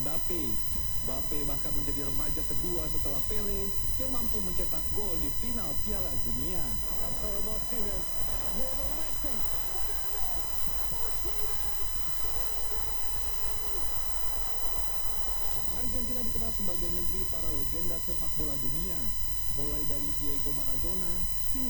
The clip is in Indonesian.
Mbappe. Mbappe bahkan menjadi remaja kedua setelah Pele yang mampu mencetak gol di final Piala Dunia. Lautaro Martinez, Lionel Messi, Fernandes, Martinez, Argentina dikenal sebagai negeri para legenda sepak bola dunia, mulai dari Diego Maradona